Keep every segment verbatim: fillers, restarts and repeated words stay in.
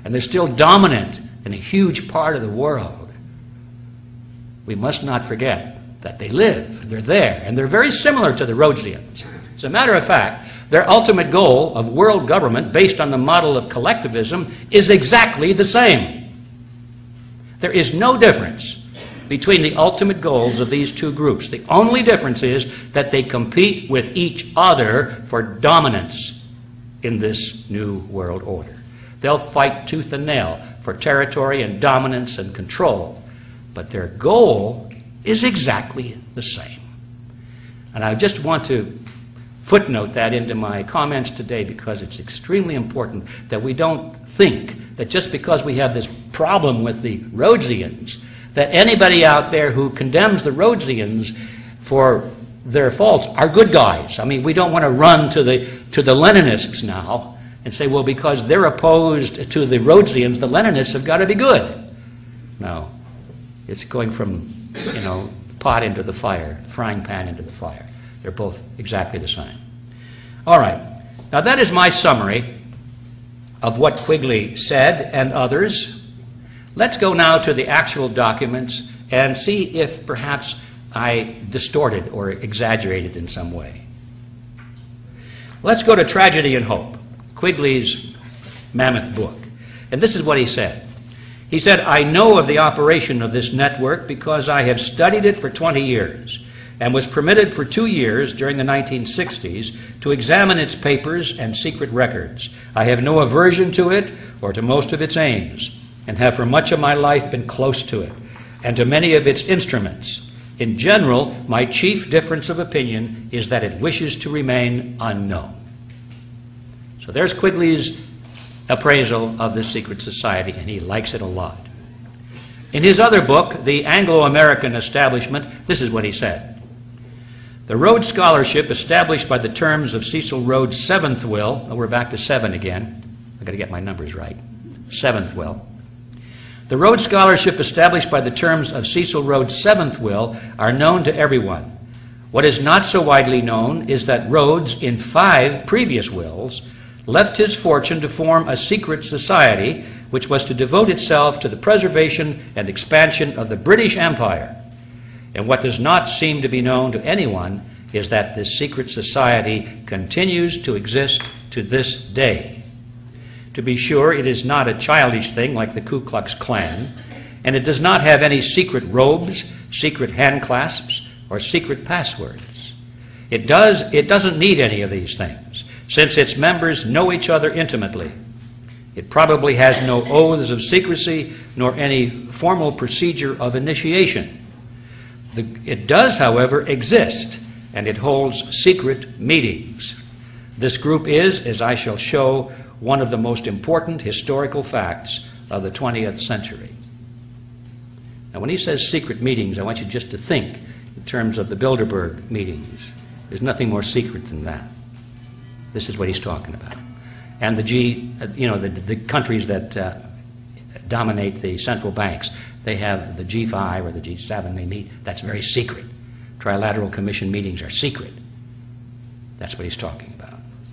and they're still dominant in a huge part of the world, we must not forget that they live, they're there, and they're very similar to the Rhodesians. As a matter of fact, their ultimate goal of world government based on the model of collectivism is exactly the same. There is no difference between the ultimate goals of these two groups. The only difference is that they compete with each other for dominance in this new world order. They'll fight tooth and nail for territory and dominance and control, but their goal is exactly the same. And I just want to footnote that into my comments today because it's extremely important that we don't think that just because we have this problem with the Rhodesians, that anybody out there who condemns the Rhodesians for their faults are good guys. I mean, we don't want to run to the, to the Leninists now and say, well, because they're opposed to the Rhodesians, the Leninists have got to be good. No. It's going from, you know, pot into the fire, frying pan into the fire. They're both exactly the same. All right. Now, that is my summary of what Quigley said and others. Let's go now to the actual documents and see if perhaps I distorted or exaggerated in some way. Let's go to Tragedy and Hope, Quigley's mammoth book. And this is what he said. He said, I know of the operation of this network because I have studied it for twenty years and was permitted for two years during the nineteen sixties to examine its papers and secret records. I have no aversion to it or to most of its aims, and have for much of my life been close to it and to many of its instruments. In general, my chief difference of opinion is that it wishes to remain unknown. So there's Quigley's appraisal of the secret society, and he likes it a lot. In his other book, The Anglo-American Establishment, this is what he said. The Rhodes Scholarship, established by the terms of Cecil Rhodes' seventh will, oh, we're back to seven again. I've got to get my numbers right. Seventh will. The Rhodes Scholarship, established by the terms of Cecil Rhodes' seventh will, are known to everyone. What is not so widely known is that Rhodes, in five previous wills, left his fortune to form a secret society which was to devote itself to the preservation and expansion of the British Empire. And what does not seem to be known to anyone is that this secret society continues to exist to this day. To be sure, it is not a childish thing like the Ku Klux Klan, and it does not have any secret robes, secret handclasps, or secret passwords. It does, it doesn't need any of these things, since its members know each other intimately. It probably has no oaths of secrecy, nor any formal procedure of initiation. The, it does, however, exist, and it holds secret meetings. This group is, as I shall show, one of the most important historical facts of the twentieth century. Now, when he says secret meetings, I want you just to think in terms of the Bilderberg meetings. There's nothing more secret than that. This is what he's talking about. And the G, you know, the, the countries that uh, dominate the central banks, they have the G five or the G seven, they meet. That's very secret. Trilateral Commission meetings are secret. That's what he's talking about.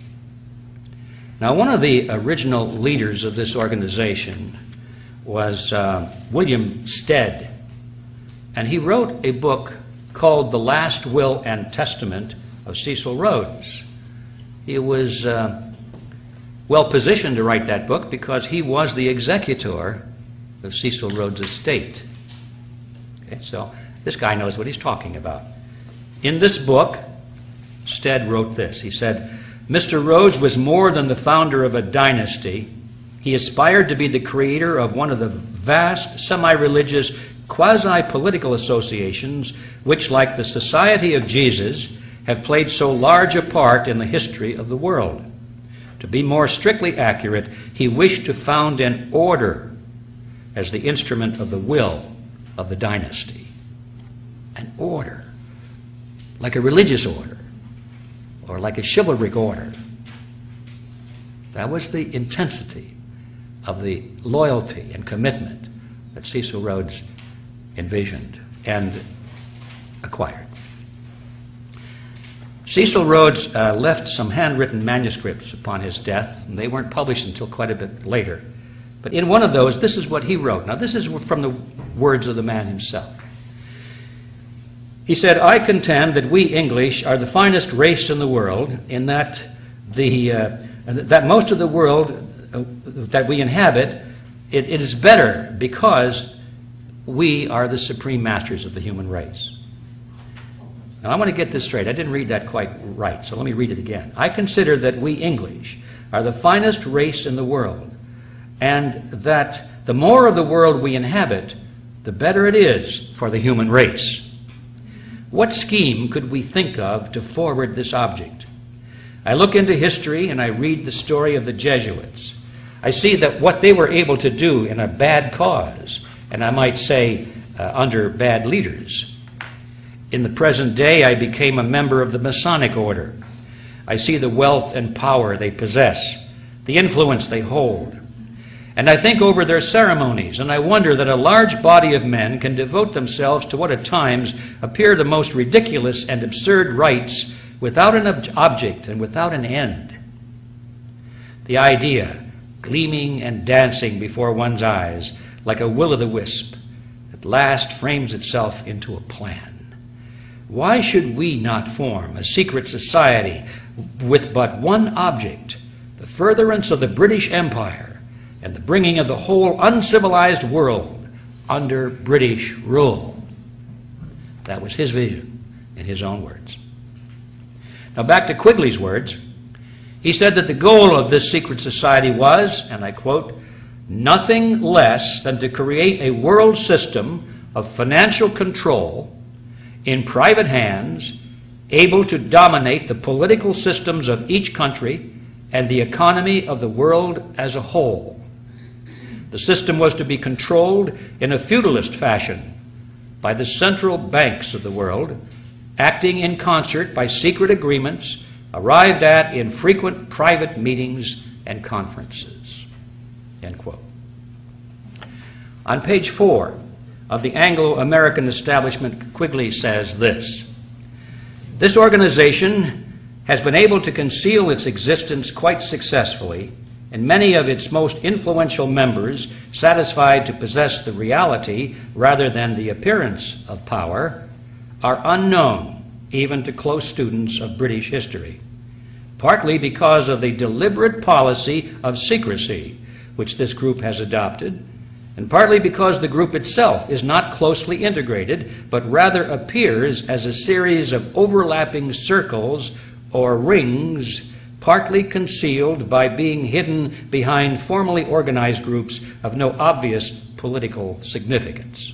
Now, one of the original leaders of this organization was uh, William Stead, and he wrote a book called The Last Will and Testament of Cecil Rhodes. He was uh, well positioned to write that book because he was the executor of Cecil Rhodes' estate. Okay, so this guy knows what he's talking about. In this book, Stead wrote this. He said, Mister Rhodes was more than the founder of a dynasty. He aspired to be the creator of one of the vast semi-religious quasi-political associations which, like the Society of Jesus, have played so large a part in the history of the world. To be more strictly accurate, he wished to found an order as the instrument of the will of the dynasty. An order, like a religious order, or like a chivalric order. That was the intensity of the loyalty and commitment that Cecil Rhodes envisioned and acquired. Cecil Rhodes uh, left some handwritten manuscripts upon his death, and they weren't published until quite a bit later. But in one of those, this is what he wrote. Now, this is from the words of the man himself. He said, "I contend that we English are the finest race in the world, in that the uh, that most of the world uh, that we inhabit, it, it is better because we are the supreme masters of the human race." Now, I want to get this straight. I didn't read that quite right, so let me read it again. "I consider that we English are the finest race in the world, and that the more of the world we inhabit, the better it is for the human race. What scheme could we think of to forward this object? I look into history and I read the story of the Jesuits. I see that what they were able to do in a bad cause, and I might say uh, under bad leaders. In the present day, I became a member of the Masonic order. I see the wealth and power they possess, the influence they hold. And I think over their ceremonies, and I wonder that a large body of men can devote themselves to what at times appear the most ridiculous and absurd rites without an ob- object and without an end. The idea, gleaming and dancing before one's eyes like a will-o'-the-wisp, at last frames itself into a plan. Why should we not form a secret society with but one object, the furtherance of the British Empire, and the bringing of the whole uncivilized world under British rule?" That was his vision, in his own words. Now back to Quigley's words. He said that the goal of this secret society was, and I quote, "nothing less than to create a world system of financial control in private hands, able to dominate the political systems of each country and the economy of the world as a whole. The system was to be controlled in a feudalist fashion by the central banks of the world, acting in concert by secret agreements arrived at in frequent private meetings and conferences." End quote. On page four of the Anglo-American Establishment, Quigley says this: "This organization has been able to conceal its existence quite successfully, and many of its most influential members, satisfied to possess the reality rather than the appearance of power, are unknown even to close students of British history, partly because of the deliberate policy of secrecy which this group has adopted, and partly because the group itself is not closely integrated, but rather appears as a series of overlapping circles or rings, partly concealed by being hidden behind formally organized groups of no obvious political significance."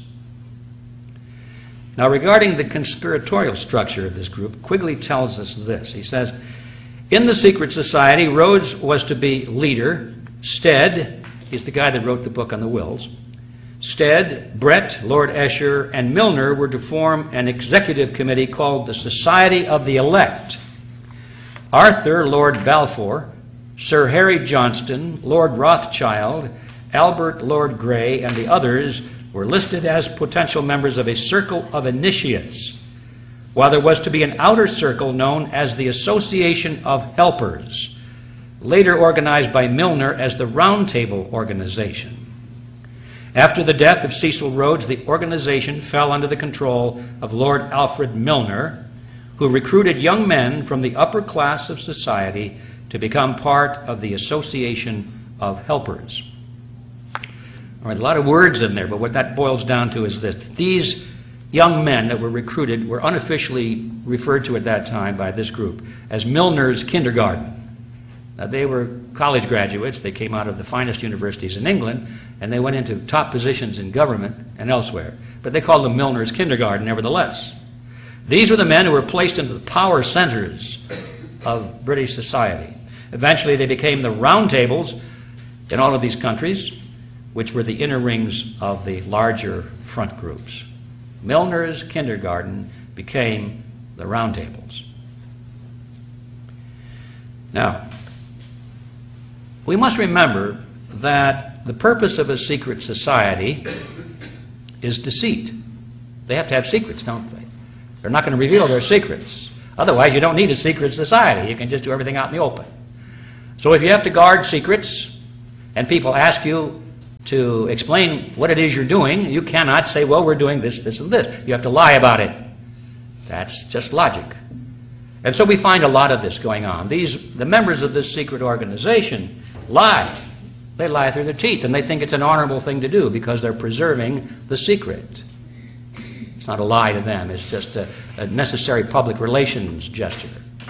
Now, regarding the conspiratorial structure of this group, Quigley tells us this. He says, "In the secret society, Rhodes was to be leader. Stead, he's the guy that wrote the book on the wills, Stead, Brett, Lord Esher, and Milner were to form an executive committee called the Society of the Elect. Arthur, Lord Balfour, Sir Harry Johnston, Lord Rothschild, Albert, Lord Grey, and the others were listed as potential members of a circle of initiates, while there was to be an outer circle known as the Association of Helpers, later organized by Milner as the Round Table Organization. After the death of Cecil Rhodes, the organization fell under the control of Lord Alfred Milner, who recruited young men from the upper class of society to become part of the Association of Helpers." All right, a lot of words in there, but what that boils down to is this. These young men that were recruited were unofficially referred to at that time by this group as Milner's Kindergarten. Now, they were college graduates. They came out of the finest universities in England, and they went into top positions in government and elsewhere. But they called them Milner's Kindergarten nevertheless. These were the men who were placed into the power centers of British society. Eventually, they became the round tables in all of these countries, which were the inner rings of the larger front groups. Milner's Kindergarten became the round tables. Now, we must remember that the purpose of a secret society is deceit. They have to have secrets, don't they? They're not going to reveal their secrets. Otherwise, you don't need a secret society. You can just do everything out in the open. So if you have to guard secrets, and people ask you, to explain what it is you're doing, you cannot say, well, we're doing this, this, and this. You have to lie about it. That's just logic. And so we find a lot of this going on. These, the members of this secret organization lie. They lie through their teeth, and they think it's an honorable thing to do because they're preserving the secret. It's not a lie to them. It's just a, a necessary public relations gesture.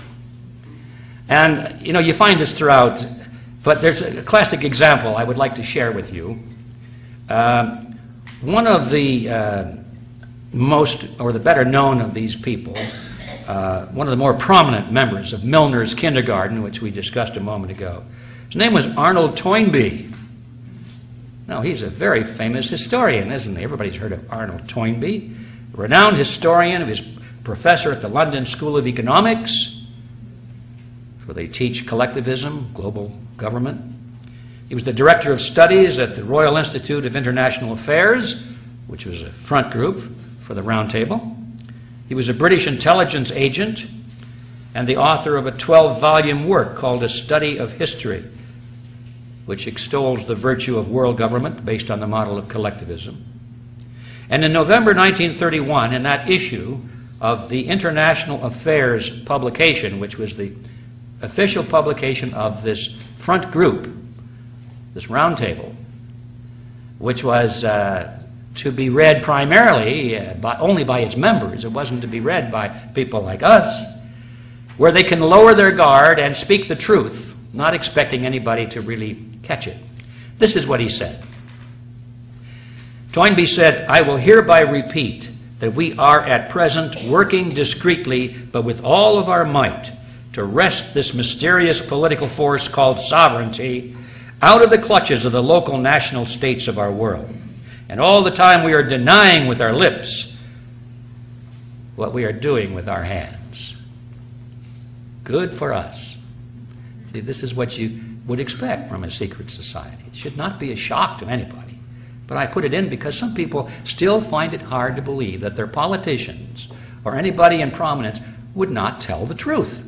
And, you know, you find this throughout, but there's a classic example I would like to share with you. Uh, one of the uh, most, or the better known of these people, uh, one of the more prominent members of Milner's Kindergarten, which we discussed a moment ago, his name was Arnold Toynbee. Now, he's a very famous historian, isn't he? Everybody's heard of Arnold Toynbee, a renowned historian, who is professor at the London School of Economics, where they teach collectivism, global government. He was the director of studies at the Royal Institute of International Affairs, which was a front group for the Round Table. He was a British intelligence agent and the author of a twelve-volume work called A Study of History, which extols the virtue of world government based on the model of collectivism. And in November nineteen thirty-one, in that issue of the International Affairs publication, which was the official publication of this front group, this round table, which was uh, to be read primarily uh, by, only by its members. It wasn't to be read by people like us, where they can lower their guard and speak the truth, not expecting anybody to really catch it. This is what he said. Toynbee said, "I will hereby repeat that we are at present working discreetly, but with all of our might, to wrest this mysterious political force called sovereignty out of the clutches of the local national states of our world. And all the time we are denying with our lips what we are doing with our hands." Good for us. See, this is what you would expect from a secret society. It should not be a shock to anybody. But I put it in because some people still find it hard to believe that their politicians or anybody in prominence would not tell the truth.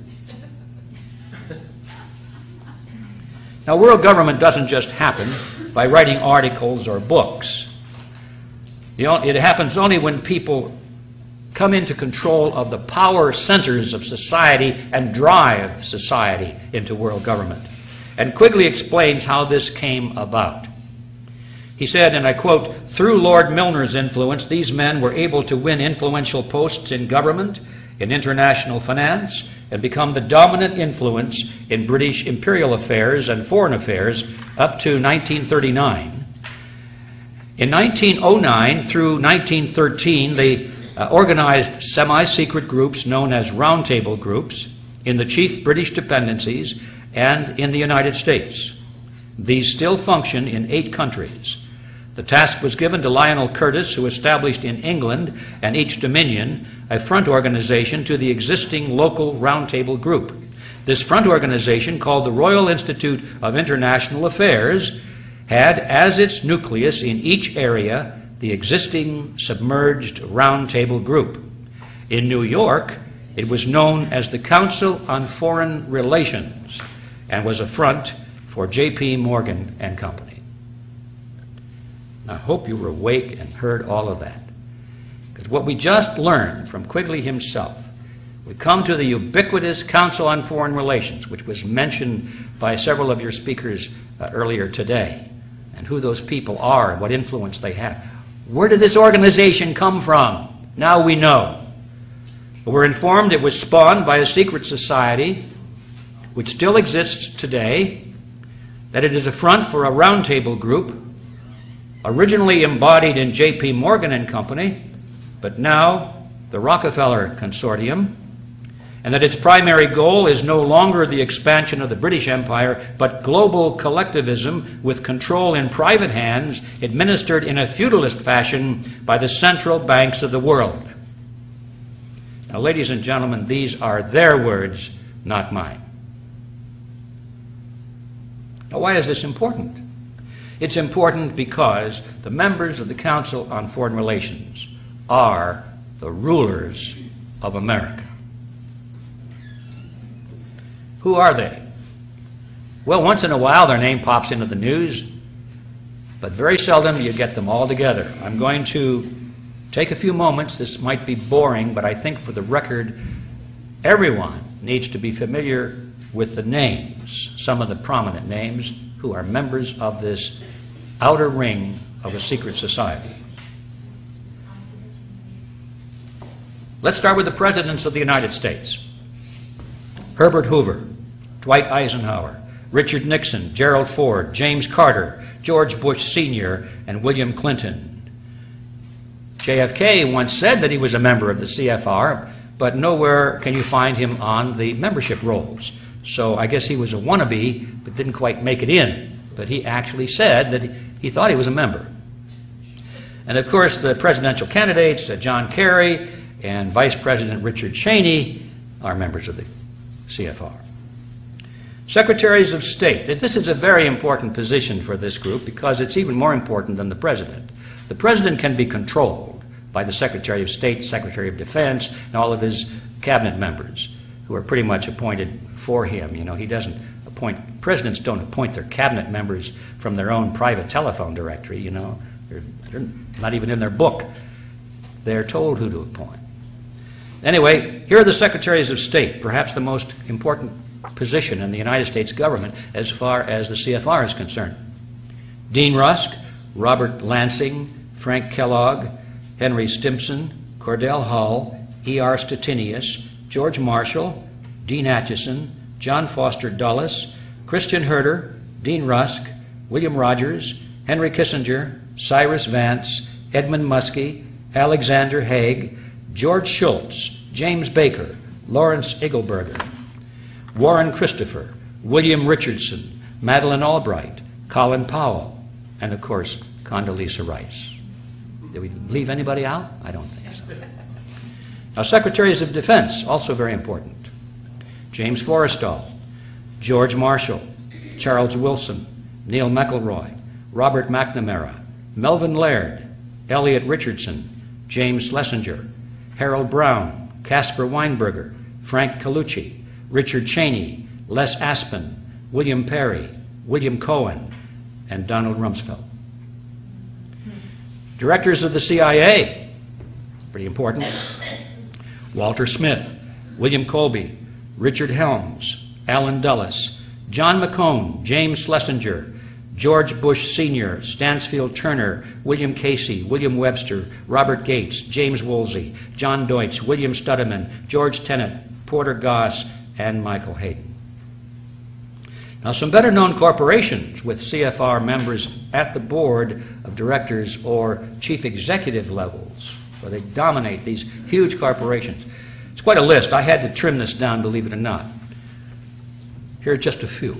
Now, world government doesn't just happen by writing articles or books. You know, it happens only when people come into control of the power centers of society and drive society into world government. And Quigley explains how this came about. He said, and I quote, "Through Lord Milner's influence, these men were able to win influential posts in government, in international finance, and become the dominant influence in British imperial affairs and foreign affairs up to nineteen thirty-nine. In nineteen oh nine through nineteen thirteen, they uh, organized semi-secret groups known as Round Table groups in the chief British dependencies and in the United States. These still function in eight countries. The task was given to Lionel Curtis, who established in England and each dominion a front organization to the existing local Round Table group. This front organization, called the Royal Institute of International Affairs, had as its nucleus in each area the existing submerged Round Table group. In New York, it was known as the Council on Foreign Relations and was a front for J P Morgan and Company. I hope you were awake and heard all of that. Because what we just learned from Quigley himself, we come to the ubiquitous Council on Foreign Relations, which was mentioned by several of your speakers uh, earlier today, and who those people are and what influence they have. Where did this organization come from? Now we know. We're informed it was spawned by a secret society which still exists today, that it is a front for a Round Table group, originally embodied in J P Morgan and Company, but now the Rockefeller Consortium, and that its primary goal is no longer the expansion of the British Empire, but global collectivism with control in private hands, administered in a feudalist fashion by the central banks of the world. Now, ladies and gentlemen, these are their words, not mine. Now, why is this important? It's important because the members of the Council on Foreign Relations are the rulers of America. Who are they? Well, once in a while their name pops into the news. but very seldom you get them all together. I'm going to take a few moments. This might be boring, but I think for the record, everyone needs to be familiar with the names, some of the prominent names, who are members of this outer ring of a secret society. Let's start with the presidents of the United States. Herbert Hoover, Dwight Eisenhower, Richard Nixon, Gerald Ford, James Carter, George Bush Senior, and William Clinton. J F K once said that he was a member of the C F R, but nowhere can you find him on the membership rolls. So I guess he was a wannabe, but didn't quite make it in. But he actually said that he thought he was a member. And of course, the presidential candidates, uh, John Kerry and Vice President Richard Cheney, are members of the C F R. Secretaries of State. This is a very important position for this group because it's even more important than the President. The President can be controlled by the Secretary of State, Secretary of Defense, and all of his cabinet members, who are pretty much appointed for him. You know, he doesn't appoint, presidents don't appoint their cabinet members from their own private telephone directory, you know. They're, they're not even in their book. They're told who to appoint. Anyway, here are the Secretaries of State, perhaps the most important position in the United States government as far as the C F R is concerned. Dean Rusk, Robert Lansing, Frank Kellogg, Henry Stimson, Cordell Hull, E R Stettinius, George Marshall, Dean Acheson, John Foster Dulles, Christian Herter, Dean Rusk, William Rogers, Henry Kissinger, Cyrus Vance, Edmund Muskie, Alexander Haig, George Shultz, James Baker, Lawrence Eagleburger, Warren Christopher, William Richardson, Madeleine Albright, Colin Powell, and of course, Condoleezza Rice. Did we leave anybody out? I don't think so. Now, Secretaries of Defense, also very important. James Forrestal, George Marshall, Charles Wilson, Neil McElroy, Robert McNamara, Melvin Laird, Elliot Richardson, James Schlesinger, Harold Brown, Caspar Weinberger, Frank Colucci, Richard Cheney, Les Aspin, William Perry, William Cohen, and Donald Rumsfeld. Directors of the C I A, pretty important. Walter Smith, William Colby, Richard Helms, Allen Dulles, John McCone, James Schlesinger, George Bush Senior, Stansfield Turner, William Casey, William Webster, Robert Gates, James Woolsey, John Deutsch, William Studeman, George Tenet, Porter Goss, and Michael Hayden. Now, some better-known corporations with C F R members at the board of directors or chief executive levels, where they dominate these huge corporations. It's quite a list. I had to trim this down, believe it or not. Here are just a few.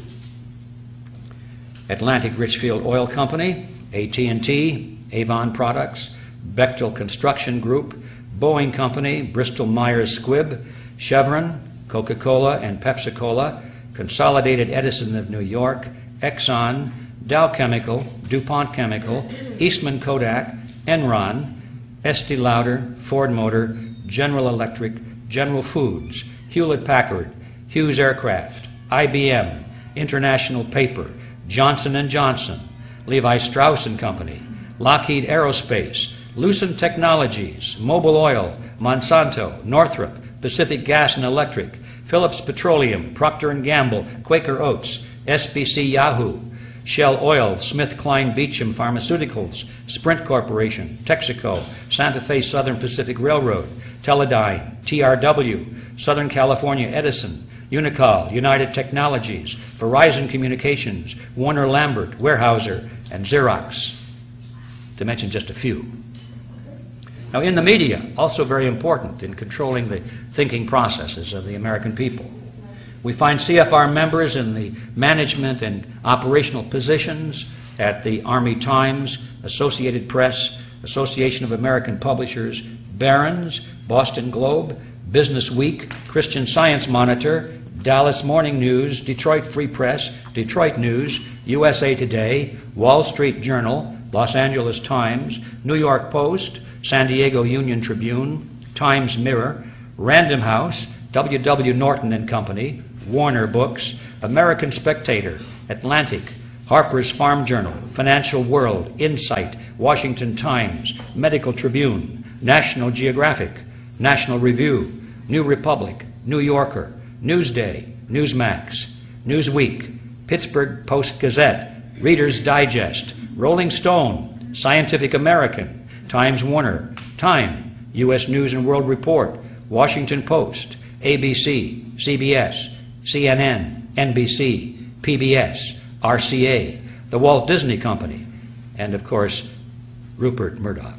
Atlantic Richfield Oil Company, A T and T, Avon Products, Bechtel Construction Group, Boeing Company, Bristol Myers Squibb, Chevron, Coca-Cola and Pepsi-Cola, Consolidated Edison of New York, Exxon, Dow Chemical, DuPont Chemical, Eastman Kodak, Enron, Estee Lauder, Ford Motor, General Electric, General Foods, Hewlett-Packard, Hughes Aircraft, I B M, International Paper, Johnson and Johnson, Levi Strauss and Company, Lockheed Aerospace, Lucent Technologies, Mobil Oil, Monsanto, Northrop, Pacific Gas and Electric, Phillips Petroleum, Procter and Gamble, Quaker Oats, S B C Yahoo, Shell Oil, SmithKline Beecham Pharmaceuticals, Sprint Corporation, Texaco, Santa Fe Southern Pacific Railroad, Teledyne, T R W, Southern California Edison, Unicol, United Technologies, Verizon Communications, Warner Lambert, Weyerhaeuser, and Xerox, to mention just a few. Now, in the media, also very important in controlling the thinking processes of the American people. We find C F R members in the management and operational positions at the Army Times, Associated Press, Association of American Publishers, Barron's, Boston Globe, Business Week, Christian Science Monitor, Dallas Morning News, Detroit Free Press, Detroit News, U S A Today, Wall Street Journal, Los Angeles Times, New York Post, San Diego Union Tribune, Times Mirror, Random House, W W Norton and Company, Warner Books, American Spectator, Atlantic, Harper's Farm Journal, Financial World, Insight, Washington Times, Medical Tribune, National Geographic, National Review, New Republic, New Yorker, Newsday, Newsmax, Newsweek, Pittsburgh Post-Gazette, Reader's Digest, Rolling Stone, Scientific American, Times Warner, Time, U S News and World Report, Washington Post, A B C, C B S, C N N, N B C, P B S, R C A, the Walt Disney Company, and of course, Rupert Murdoch.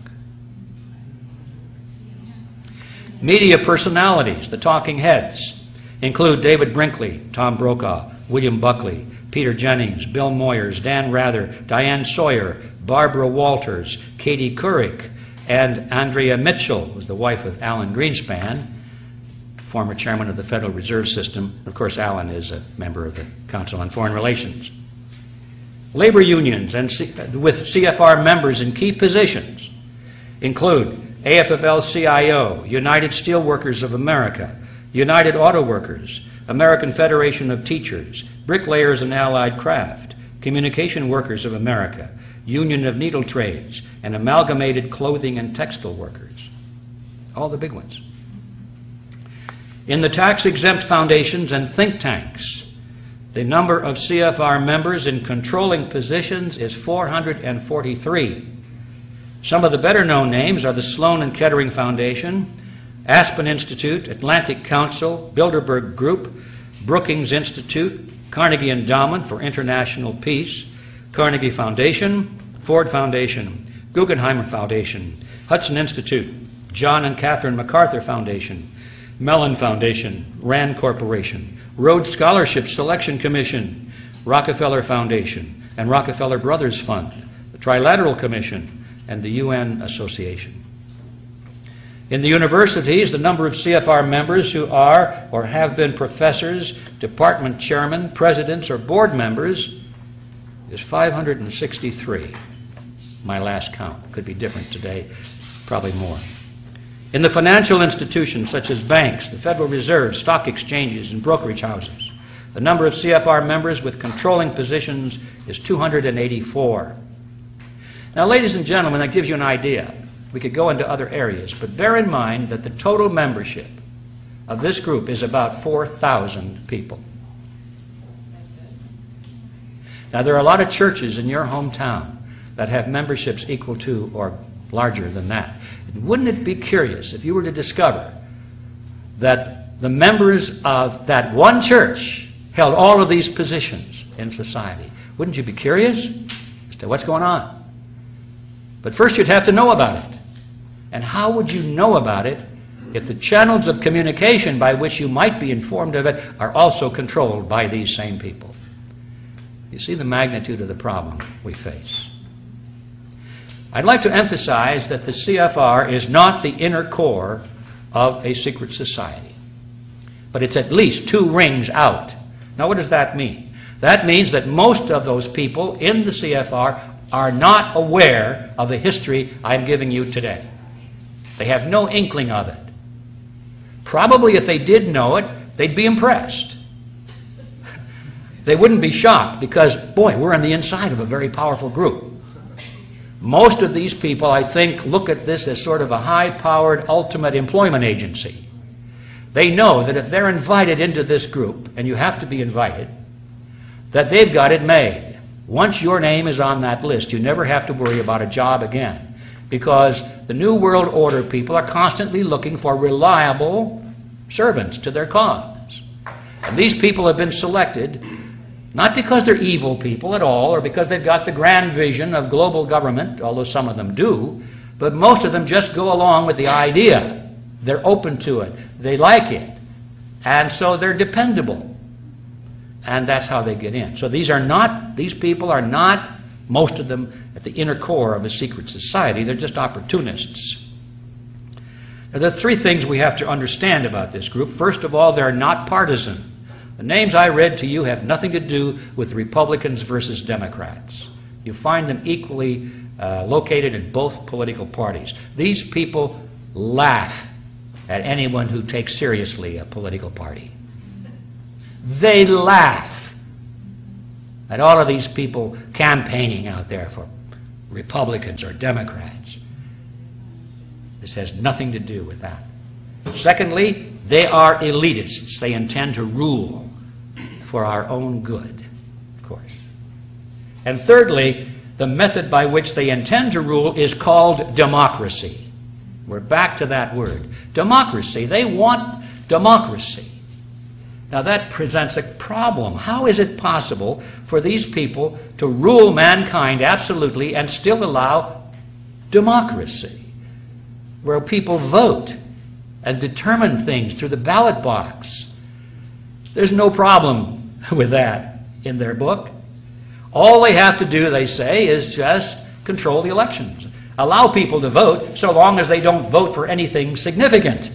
Media personalities, the talking heads, include David Brinkley, Tom Brokaw, William Buckley, Peter Jennings, Bill Moyers, Dan Rather, Diane Sawyer, Barbara Walters, Katie Couric, and Andrea Mitchell, who was the wife of Alan Greenspan, former chairman of the Federal Reserve System. Of course, Alan is a member of the Council on Foreign Relations. Labor unions and C with C F R members in key positions include A F L C I O, United Steelworkers of America, United Auto Workers, American Federation of Teachers, Bricklayers and Allied Craft, Communication Workers of America, Union of Needle Trades, and Amalgamated Clothing and Textile Workers. All the big ones. In the tax-exempt foundations and think tanks, the number of C F R members in controlling positions is four hundred forty-three. Some of the better-known names are the Sloan and Kettering Foundation, Aspen Institute, Atlantic Council, Bilderberg Group, Brookings Institute, Carnegie Endowment for International Peace, Carnegie Foundation, Ford Foundation, Guggenheim Foundation, Hudson Institute, John and Catherine MacArthur Foundation, Mellon Foundation, Rand Corporation, Rhodes Scholarship Selection Commission, Rockefeller Foundation, and Rockefeller Brothers Fund, the Trilateral Commission, and the U N Association. In the universities, the number of C F R members who are or have been professors, department chairmen, presidents, or board members is five hundred sixty-three. My last count. Could be different today, probably more. In the financial institutions such as banks, the Federal Reserve, stock exchanges, and brokerage houses, the number of C F R members with controlling positions is two hundred eighty-four. Now, ladies and gentlemen, that gives you an idea. We could go into other areas, but bear in mind that the total membership of this group is about four thousand people. Now, there are a lot of churches in your hometown that have memberships equal to or larger than that. Wouldn't it be curious if you were to discover that the members of that one church held all of these positions in society? Wouldn't you be curious as to what's going on? But first you'd have to know about it. And how would you know about it if the channels of communication by which you might be informed of it are also controlled by these same people? You see the magnitude of the problem we face. I'd like to emphasize that the C F R is not the inner core of a secret society, but it's at least two rings out. Now, what does that mean? That means that most of those people in the C F R are not aware of the history I'm giving you today. They have no inkling of it. Probably if they did know it, they'd be impressed. They wouldn't be shocked because, boy, we're on the inside of a very powerful group. Most of these people, I think, look at this as sort of a high-powered ultimate employment agency. They know that if they're invited into this group, and you have to be invited, that they've got it made. Once your name is on that list, you never have to worry about a job again, because the New World Order people are constantly looking for reliable servants to their cause. And these people have been selected not because they're evil people at all, or because they've got the grand vision of global government, although some of them do, but most of them just go along with the idea. They're open to it. They like it. And so they're dependable. And that's how they get in. So these are not, these people are not, most of them, at the inner core of a secret society. They're just opportunists. Now, there are three things we have to understand about this group. First of all, they're not partisan. The names I read to you have nothing to do with Republicans versus Democrats. You find them equally uh, located in both political parties. These people laugh at anyone who takes seriously a political party. They laugh. at all of these people campaigning out there for Republicans or Democrats. This has nothing to do with that. Secondly, they are elitists. They intend to rule for our own good, of course. And thirdly, the method by which they intend to rule is called democracy. We're back to that word. Democracy. They want democracy. Now that presents a problem. How is it possible for these people to rule mankind absolutely and still allow democracy, where people vote and determine things through the ballot box? There's no problem with that in their book. All they have to do, they say, is just control the elections. Allow people to vote so long as they don't vote for anything significant.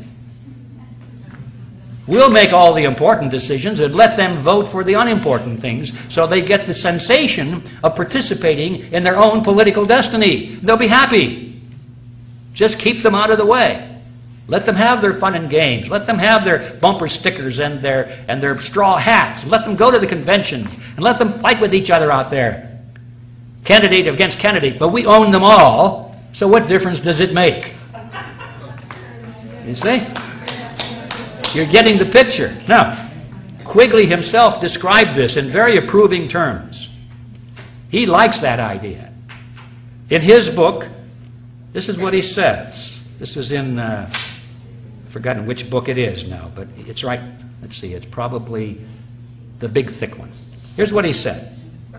We'll make all the important decisions and let them vote for the unimportant things so they get the sensation of participating in their own political destiny. They'll be happy. Just keep them out of the way. Let them have their fun and games. Let them have their bumper stickers and their, and their straw hats. Let them go to the conventions and let them fight with each other out there. Candidate against candidate, but we own them all, so what difference does it make? You see? You're getting the picture. Now, Quigley himself described this in very approving terms. He likes that idea. In his book, this is what he says. This was in, uh, I've forgotten which book it is now, but it's right. Let's see, it's probably the big thick one. Here's what he said.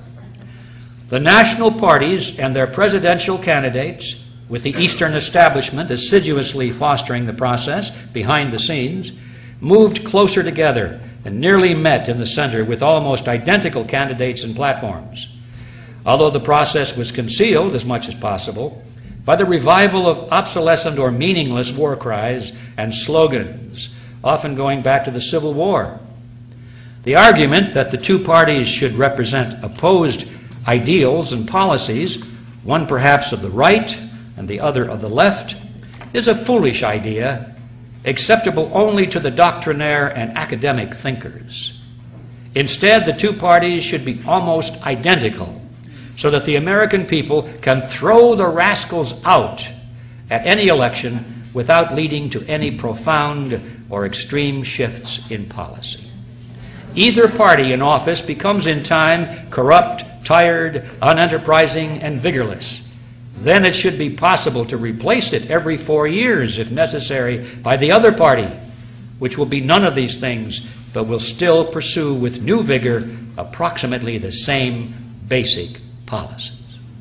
The national parties and their presidential candidates, with the Eastern establishment assiduously fostering the process behind the scenes, moved closer together and nearly met in the center with almost identical candidates and platforms. Although the process was concealed as much as possible by the revival of obsolescent or meaningless war cries and slogans, often going back to the Civil War. The argument that the two parties should represent opposed ideals and policies, one perhaps of the right and the other of the left, is a foolish idea, acceptable only to the doctrinaire and academic thinkers. Instead, the two parties should be almost identical, so that the American people can throw the rascals out at any election without leading to any profound or extreme shifts in policy. Either party in office becomes in time corrupt, tired, unenterprising, and vigorless. Then it should be possible to replace it every four years, if necessary, by the other party, which will be none of these things, but will still pursue with new vigor approximately the same basic policies.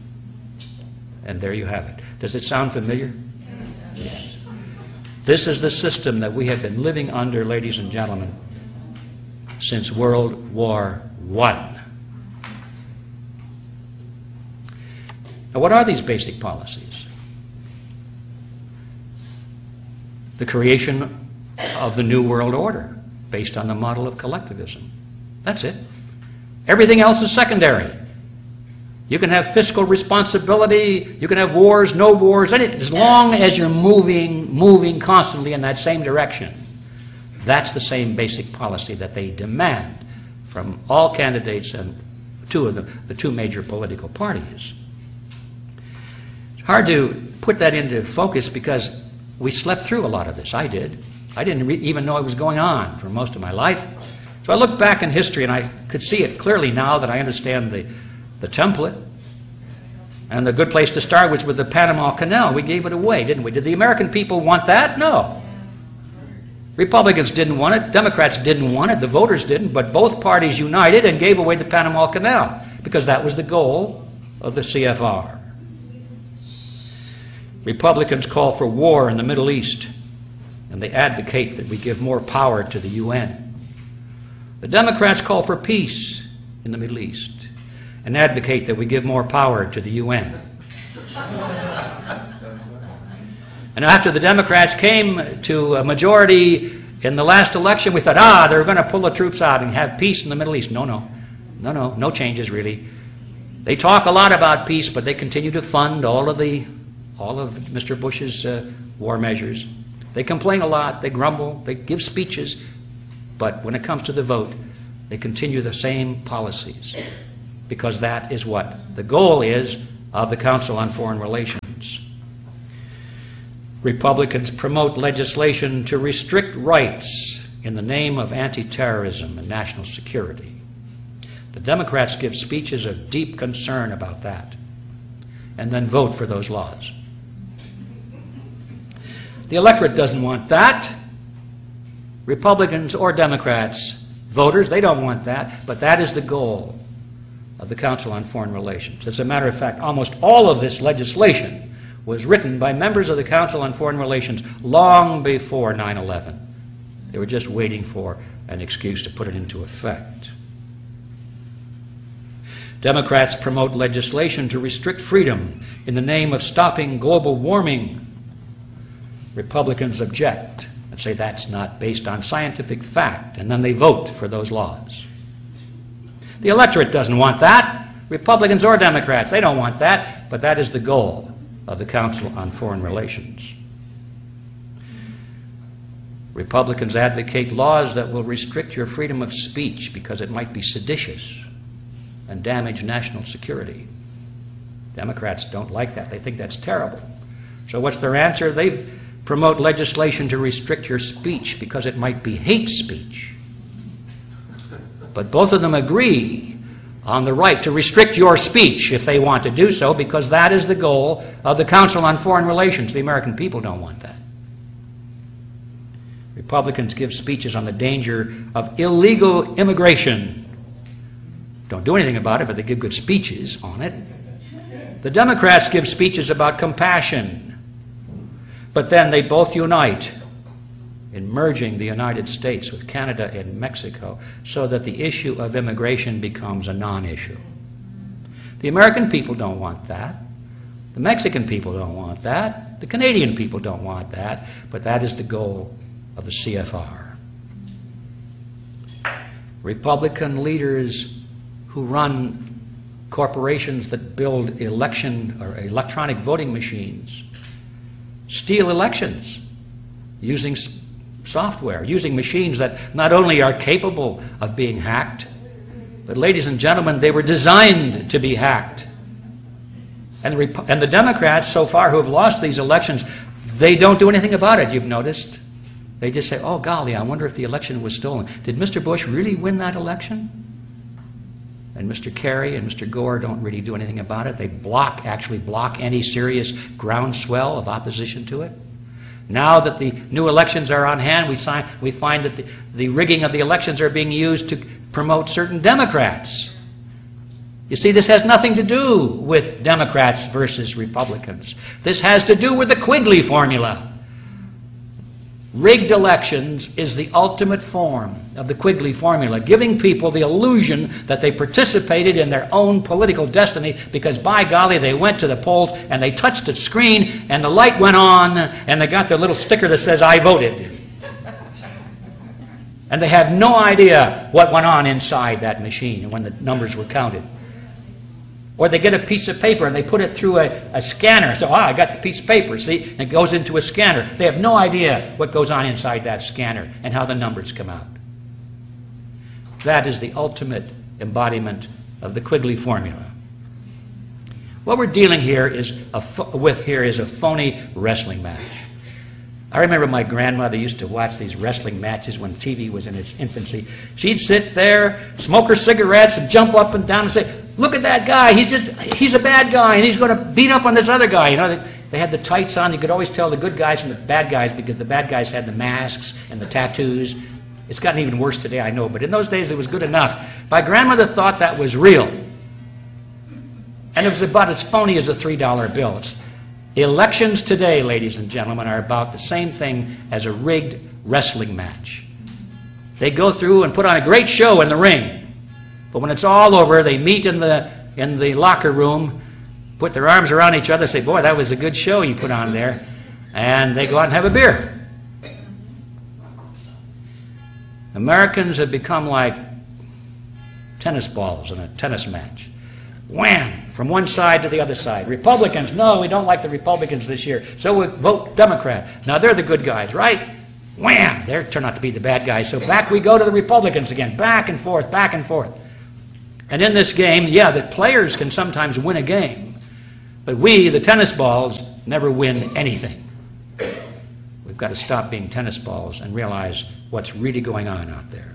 And there you have it. Does it sound familiar? Yes. This is the system that we have been living under, ladies and gentlemen, since World War One. Now, what are these basic policies? The creation of the New World Order based on the model of collectivism. That's it. Everything else is secondary. You can have fiscal responsibility, you can have wars, no wars, anything, as long as you're moving, moving constantly in that same direction. That's the same basic policy that they demand from all candidates and two of the, the two major political parties. It's hard to put that into focus because we slept through a lot of this. I did. I didn't re- even know it was going on for most of my life. So I look back in history and I could see it clearly now that I understand the, the template. And the good place to start was with the Panama Canal. We gave it away, didn't we? Did the American people want that? No. Republicans didn't want it. Democrats didn't want it. The voters didn't. But both parties united and gave away the Panama Canal because that was the goal of the C F R. Republicans call for war in the Middle East, and they advocate that we give more power to the U N. The Democrats call for peace in the Middle East and advocate that we give more power to the U N. And after the Democrats came to a majority in the last election, we thought, ah, they're going to pull the troops out and have peace in the Middle East. No, no. No, no. No changes, really. They talk a lot about peace, but they continue to fund all of the all of Mister Bush's uh, war measures. They complain a lot. They grumble. They give speeches. But when it comes to the vote, they continue the same policies. because that is what the goal is of the Council on Foreign Relations. Republicans promote legislation to restrict rights in the name of anti-terrorism and national security. The Democrats give speeches of deep concern about that and then vote for those laws. The electorate doesn't want that. Republicans or Democrats, voters, they don't want that, but that is the goal of the Council on Foreign Relations. As a matter of fact, almost all of this legislation was written by members of the Council on Foreign Relations long before nine eleven. They were just waiting for an excuse to put it into effect. Democrats promote legislation to restrict freedom in the name of stopping global warming. Republicans object and say that's not based on scientific fact, and then they vote for those laws. The electorate doesn't want that. Republicans or Democrats, they don't want that, but that is the goal of the Council on Foreign Relations. Republicans advocate laws that will restrict your freedom of speech because it might be seditious and damage national security. Democrats don't like that. They think that's terrible. So what's their answer? They promote legislation to restrict your speech because it might be hate speech. But both of them agree on the right to restrict your speech if they want to do so, because that is the goal of the Council on Foreign Relations. The American people don't want that. Republicans give speeches on the danger of illegal immigration. Don't do anything about it, but they give good speeches on it. The Democrats give speeches about compassion, but then they both unite in merging the United States with Canada and Mexico so that the issue of immigration becomes a non-issue. The American people don't want that. The Mexican people don't want that. The Canadian people don't want that, but that is the goal of the C F R. Republican leaders who run corporations that build election or electronic voting machines steal elections using software, using machines that not only are capable of being hacked, but, ladies and gentlemen, they were designed to be hacked. And the, and the Democrats, so far, who have lost these elections, they don't do anything about it, you've noticed. They just say, oh, golly, I wonder if the election was stolen. Did Mister Bush really win that election? And Mister Kerry and Mister Gore don't really do anything about it. They block, actually block any serious groundswell of opposition to it. Now that the new elections are on hand, we, sign, we find that the, the rigging of the elections are being used to promote certain Democrats. You see, this has nothing to do with Democrats versus Republicans. This has to do with the Quigley formula. Rigged elections is the ultimate form of the Quigley formula, giving people the illusion that they participated in their own political destiny because, by golly, they went to the polls and they touched the screen and the light went on and they got their little sticker that says, I voted. And they have no idea what went on inside that machine when the numbers were counted. Or they get a piece of paper and they put it through a, a scanner. So, ah, I got the piece of paper, see? And it goes into a scanner. They have no idea what goes on inside that scanner and how the numbers come out. That is the ultimate embodiment of the Quigley formula. What we're dealing here is a with here is a phony wrestling match. I remember my grandmother used to watch these wrestling matches when T V was in its infancy. She'd sit there, smoke her cigarettes, and jump up and down and say, look at that guy, he's just, he's a bad guy, and he's going to beat up on this other guy. You know, they, they had the tights on. You could always tell the good guys from the bad guys because the bad guys had the masks and the tattoos. It's gotten even worse today, I know, but in those days it was good enough. My grandmother thought that was real. And it was about as phony as a three dollar bill. It's, elections today, ladies and gentlemen, are about the same thing as a rigged wrestling match. They go through and put on a great show in the ring. But when it's all over, they meet in the, in the locker room, put their arms around each other, say, boy, that was a good show you put on there. And they go out and have a beer. Americans have become like tennis balls in a tennis match. Wham! From one side to the other side. Republicans, no, we don't like the Republicans this year, so we vote Democrat. Now they're the good guys, right? Wham! They turn out to be the bad guys, so back we go to the Republicans again. Back and forth, back and forth. And in this game, yeah, the players can sometimes win a game, but we, the tennis balls, never win anything. We've got to stop being tennis balls and realize what's really going on out there.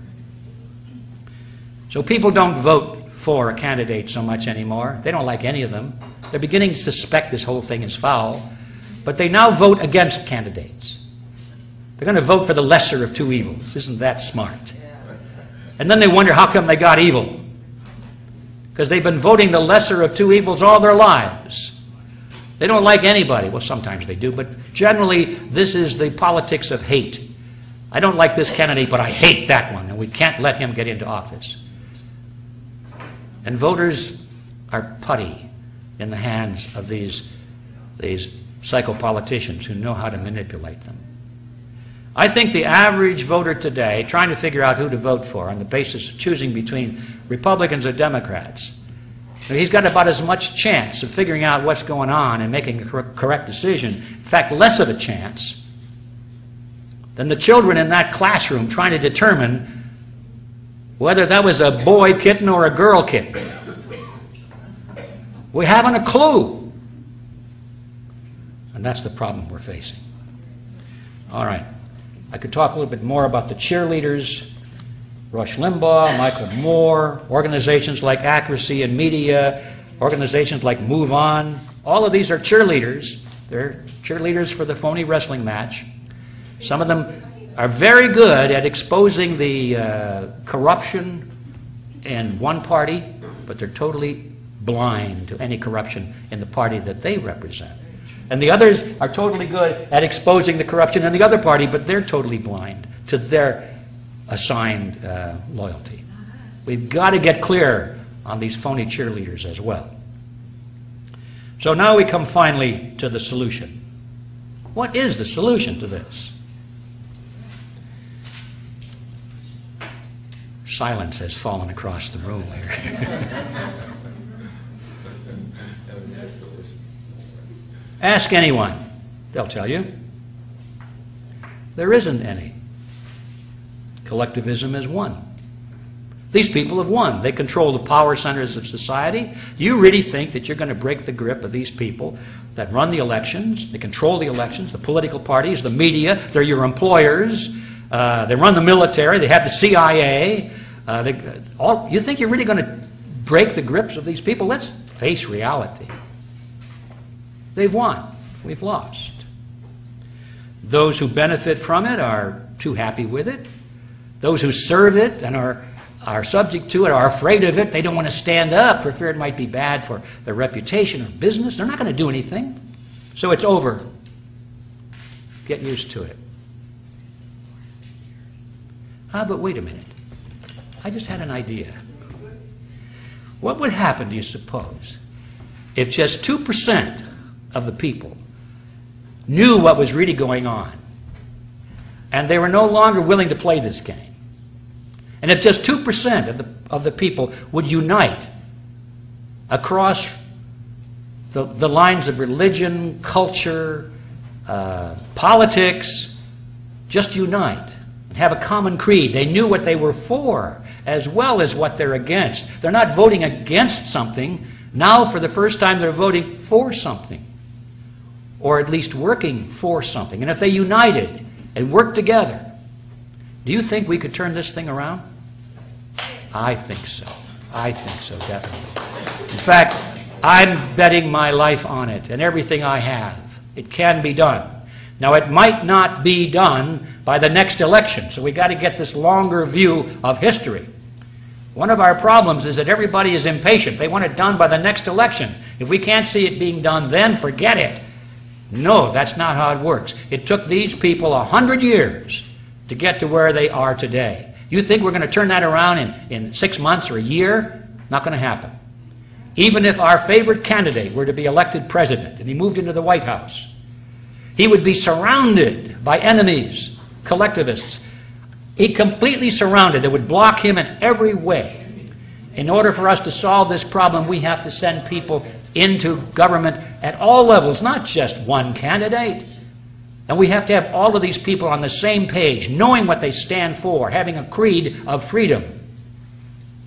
So people don't vote for a candidate so much anymore. They don't like any of them. They're beginning to suspect this whole thing is foul, but they now vote against candidates. They're going to vote for the lesser of two evils. Isn't that smart? And then they wonder how come they got evil. Because they've been voting the lesser of two evils all their lives. They don't like anybody. Well, sometimes they do, but generally this is the politics of hate. I don't like this candidate, but I hate that one, and we can't let him get into office. And voters are putty in the hands of these, these psychopoliticians who know how to manipulate them. I think the average voter today, trying to figure out who to vote for on the basis of choosing between Republicans or Democrats, he's got about as much chance of figuring out what's going on and making a cor correct decision, in fact, less of a chance, than the children in that classroom trying to determine whether that was a boy kitten or a girl kitten. We haven't a clue. And that's the problem we're facing. All right. I could talk a little bit more about the cheerleaders, Rush Limbaugh, Michael Moore, organizations like Accuracy in Media, organizations like Move On. All of these are cheerleaders. They're cheerleaders for the phony wrestling match. Some of them are very good at exposing the uh, corruption in one party, but they're totally blind to any corruption in the party that they represent. And the others are totally good at exposing the corruption in the other party, but they're totally blind to their assigned uh, loyalty. We've got to get clear on these phony cheerleaders as well. So now we come finally to the solution. What is the solution to this? Silence has fallen across the room here. Ask anyone. They'll tell you. There isn't any. Collectivism is one. These people have won. They control the power centers of society. You really think that you're going to break the grip of these people that run the elections? They control the elections, the political parties, the media. They're your employers. Uh, they run the military. They have the C I A. Uh, they, all, you think you're really going to break the grips of these people? Let's face reality. They've won. We've lost. Those who benefit from it are too happy with it. Those who serve it and are, are subject to it are afraid of it. They don't want to stand up for fear it might be bad for their reputation or business. They're not going to do anything. So it's over. Get used to it. Ah, but wait a minute. I just had an idea. What would happen, do you suppose, if just two percent of the people knew what was really going on, and they were no longer willing to play this game? And if just two percent of the, of the people would unite across the, the lines of religion, culture, uh, politics, just unite and have a common creed. They knew what they were for as well as what they're against. They're not voting against something. Now, for the first time, they're voting for something, or at least working for something. And if they united and worked together, do you think we could turn this thing around? I think so. I think so, definitely. In fact, I'm betting my life on it and everything I have. It can be done. Now, it might not be done by the next election, so we've got to get this longer view of history. One of our problems is that everybody is impatient. They want it done by the next election. If we can't see it being done then, forget it. No, that's not how it works. It took these people a hundred years to get to where they are today. You think we're going to turn that around in, in six months or a year? Not going to happen. Even if our favorite candidate were to be elected president and he moved into the White House, he would be surrounded by enemies, collectivists. He completely surrounded. They would block him in every way. In order for us to solve this problem, we have to send people into government at all levels, not just one candidate. And we have to have all of these people on the same page, knowing what they stand for, having a creed of freedom.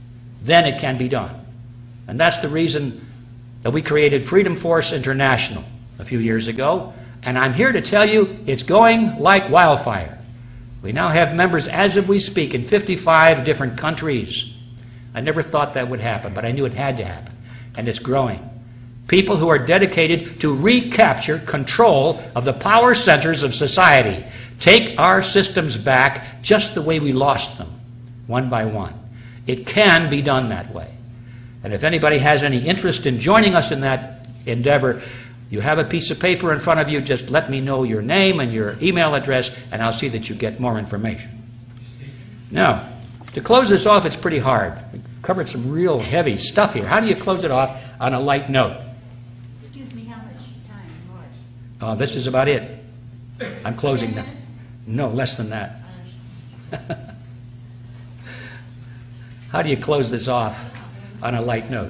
then it can be done. And that's the reason that we created Freedom Force International a few years ago. And I'm here to tell you it's going like wildfire. We now have members, as of we speak, in fifty-five different countries. I never thought that would happen, but I knew it had to happen. And it's growing. People who are dedicated to recapture control of the power centers of society. Take our systems back just the way we lost them, one by one. It can be done that way. And if anybody has any interest in joining us in that endeavor, you have a piece of paper in front of you. Just let me know your name and your email address, and I'll see that you get more information. Now, to close this off, it's pretty hard. We covered some real heavy stuff here. How do you close it off on a light note? Excuse me, how much time more? Oh, this is about it. I'm closing now. No, less than that. How do you close this off on a light note?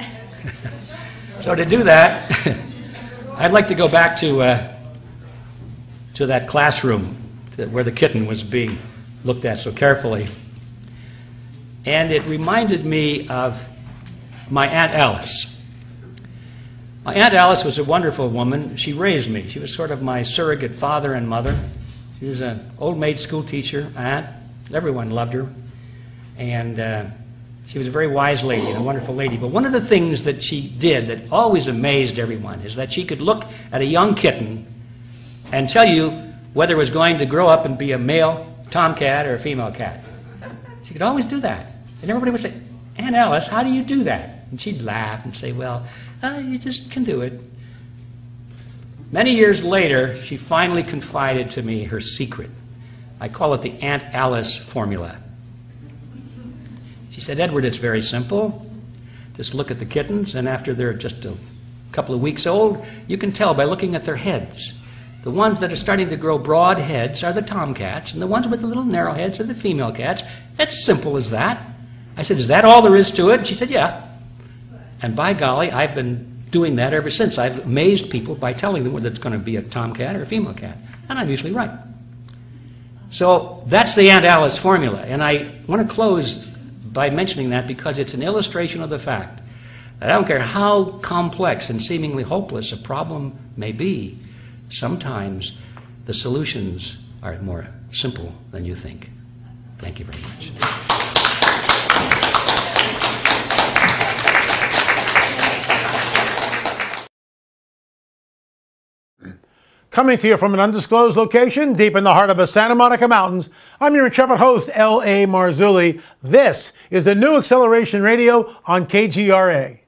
So to do that, I'd like to go back to uh, to that classroom where the kitten was being looked at so carefully. And it reminded me of my Aunt Alice. My Aunt Alice was a wonderful woman. She raised me. She was sort of my surrogate father and mother. She was an old maid school teacher, aunt. Everyone loved her. And uh, she was a very wise lady and a wonderful lady. But one of the things that she did that always amazed everyone is that she could look at a young kitten and tell you whether it was going to grow up and be a male tomcat or a female cat. She could always do that. And everybody would say, Aunt Alice, how do you do that? And she'd laugh and say, well, uh, you just can do it. Many years later, she finally confided to me her secret. I call it the Aunt Alice formula. She said, Edward, it's very simple. Just look at the kittens, and after they're just a couple of weeks old, you can tell by looking at their heads. The ones that are starting to grow broad heads are the tomcats, and the ones with the little narrow heads are the female cats. It's simple as that. I said, is that all there is to it? She said, yeah. And by golly, I've been doing that ever since. I've amazed people by telling them whether it's going to be a tomcat or a female cat. And I'm usually right. So that's the Aunt Alice formula. And I want to close by mentioning that because it's an illustration of the fact that I don't care how complex and seemingly hopeless a problem may be, sometimes the solutions are more simple than you think. Thank you very much. Coming to you from an undisclosed location deep in the heart of the Santa Monica Mountains, I'm your intrepid host, L A Marzulli. This is the New Acceleration Radio on K G R A.